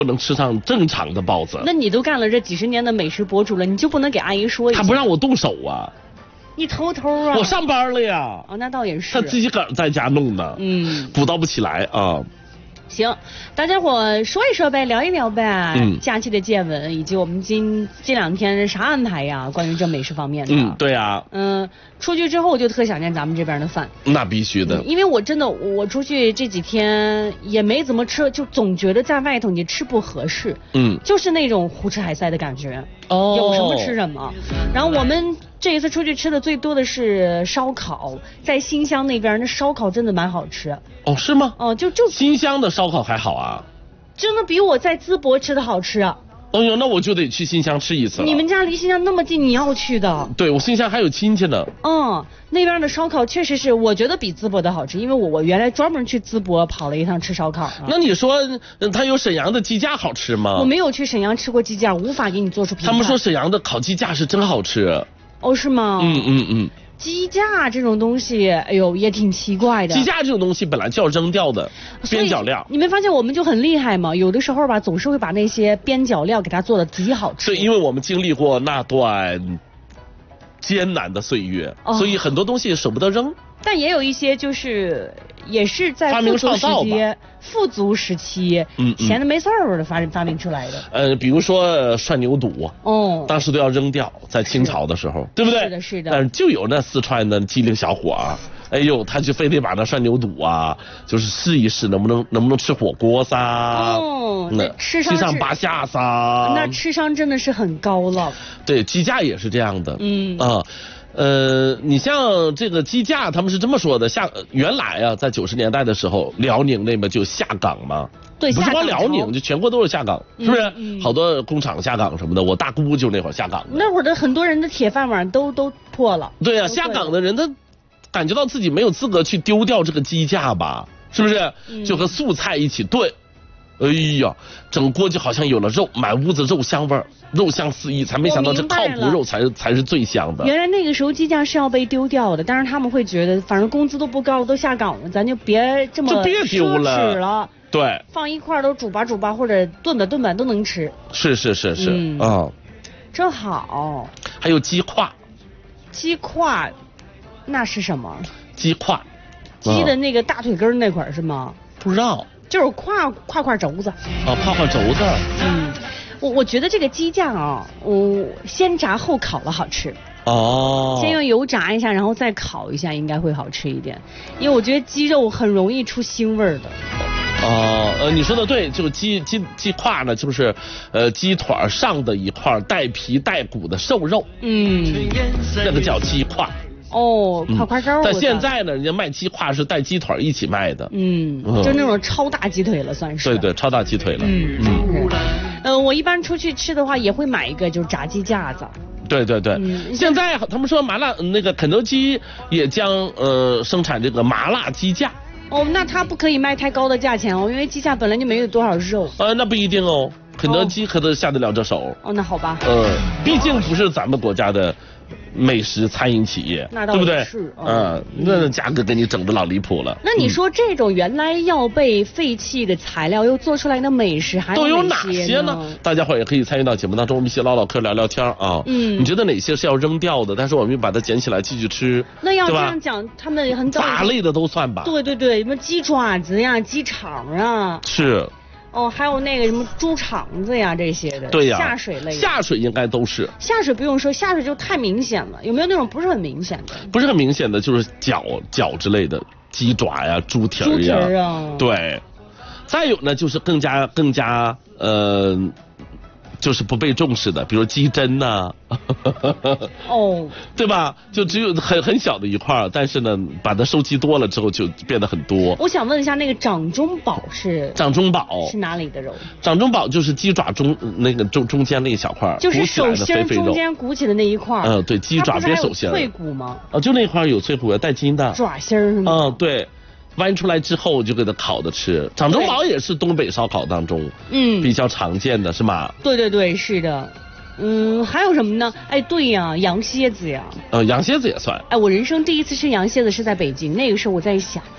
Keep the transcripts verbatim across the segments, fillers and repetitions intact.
不能吃上正常的包子。 那你都干了这几十年的美食博主了，你就不能给阿姨说一下？ 他不让我动手啊。 你偷偷啊？ 我上班了呀。 哦，那倒也是。 他自己个儿在家弄的，嗯，补刀不起来啊。 行，大家伙说一说呗，聊一聊呗， 嗯， 假期的见闻以及我们今这两天啥安排呀？关于这美食方面的。 嗯，对啊。 嗯，出去之后我就特想念咱们这边的饭。 那必须的、 嗯，因为我真的我出去这几天也没怎么吃，就总觉得在外头你吃不合适。嗯，就是那种胡吃海塞的感觉。哦，有什么吃什么。然后我们这一次出去吃的最多的是烧烤，在新乡那边那烧烤真的蛮好吃。 哦，是吗？ 哦，就就新乡的烧烤还好啊， 真的比我在淄博吃的好吃啊。 哦哟，那我就得去新乡吃一次了。 你们家离新乡那么近，你要去的。 对，我新乡还有亲戚呢。 嗯，那边的烧烤确实是，我觉得比淄博的好吃，因为我我原来专门去淄博跑了一趟吃烧烤、啊。 那你说，它有沈阳的鸡架好吃吗？ 我没有去沈阳吃过鸡架，无法给你做出评判。 他们说沈阳的烤鸡架是真好吃。 哦，是吗？ 嗯嗯嗯。 鸡架这种东西，哎呦，也挺奇怪的。 鸡架这种东西本来就要扔掉的，边角料。 你没发现我们就很厉害吗？有的时候吧，总是会把那些边角料给它做的极好吃。 是因为我们经历过那段艰难的岁月，哦、所以很多东西舍不得扔。 但也有一些就是也是在富足时期、富足时期，嗯，闲的没事儿的发发明出来的。 呃，比如说涮牛肚，哦，当时都要扔掉，在清朝的时候，对不对？ 是的，是的。 但是就有那四川的机灵小伙啊，哎呦，他就非得把那涮牛肚啊，就是试一试能不能能不能吃火锅撒，哦，那吃上七上八下撒， 那吃商真的是很高了。 对，鸡架也是这样的，嗯啊。呃，你像这个鸡架，他们是这么说的，下原来啊，在九十年代的时候，辽宁那边就下岗嘛， 对， 不是光辽宁，就全国都是下岗， 嗯、 是不是、嗯？好多工厂下岗什么的，我大姑就那会儿下岗。 那会儿的很多人的铁饭碗都都破了。 对啊，下岗的人他感觉到自己没有资格去丢掉这个鸡架吧，是不是？嗯、就和素菜一起炖。哎呀，整锅就好像有了肉，满屋子肉香味儿，肉香四溢，才没想到这靠谱肉才是才是最香的。 原来那个时候鸡架是要被丢掉的，但是他们会觉得，反正工资都不高，都下岗了，咱就别这么就别丢了。 了对， 放一块都煮吧煮吧，或者炖吧炖吧都能吃。 是是是是，嗯，哦、 真好。 还有鸡胯， 鸡胯，那是什么？ 鸡胯， 鸡的那个大腿根那块是吗？ 不知道。 就是胯胯胯肘子哦，胯胯肘子。 嗯，我我觉得这个鸡架啊，我先炸后烤了好吃。哦。先用油炸一下，然后再烤一下，应该会好吃一点。因为我觉得鸡肉很容易出腥味儿的。 哦，呃，你说的对，就是鸡鸡鸡胯呢，就是呃鸡腿上的一块带皮带骨的瘦肉。嗯。那个叫鸡胯。 哦，胯胯肉。 但现在呢，人家卖鸡胯是带鸡腿一起卖的。 嗯，就那种超大鸡腿了，算是。 对对，超大鸡腿了。嗯嗯。 呃，我一般出去吃的话，也会买一个就是炸鸡架子。 对对对。嗯、现在他们说麻辣那个肯德基也将呃生产这个麻辣鸡架。 哦，那它不可以卖太高的价钱哦，因为鸡架本来就没有多少肉。 呃，那不一定哦，肯德基可能下得了这手。 哦，那好吧。 呃，毕竟不是咱们国家的美食餐饮企业， 那倒对不对？ 是， 嗯，那价格给你整得老离谱了。 那你说这种原来要被废弃的材料又做出来的美食，还都有哪些呢？大家伙也可以参与到节目当中，我们一起唠唠嗑、聊聊天啊。嗯，你觉得哪些是要扔掉的？但是我们把它捡起来继续吃， 那要这样讲，他们很早杂类的都算吧。 对对对，什么鸡爪子呀、鸡肠啊。 是。 哦，还有那个什么猪肠子呀这些的， 对呀， 下水类， 下水应该都是。 下水不用说，下水就太明显了。有没有那种不是很明显的？ 不是很明显的，就是脚脚之类的，鸡爪呀、猪蹄儿呀。猪蹄儿啊。 对。再有呢，就是更加更加呃。就是不被重视的，比如鸡胗呐、啊，哦，对吧？就只有很很小的一块，但是呢，把它收集多了之后，就变得很多。 我想问一下，那个掌中宝是？ 掌中宝是哪里的肉？ 掌中宝就是鸡爪中那个中中间那一小块， 就是手心中间鼓起的那一块。 嗯，对，鸡爪边手心。 脆骨吗？ 啊，就那块有脆骨，带筋的。 爪心儿是吗？ 嗯，对。剜出来之后就给它烤着吃，掌中宝也是东北烧烤当中嗯比较常见的是吗？ 对对对，是的。嗯，还有什么呢？哎，对呀，羊蝎子呀。 呃，羊蝎子也算。 哎，我人生第一次吃羊蝎子是在北京，那个时候我在想，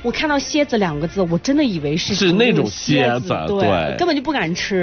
我看到蝎子两个字，我真的以为是是那种蝎子， 对，根本就不敢吃。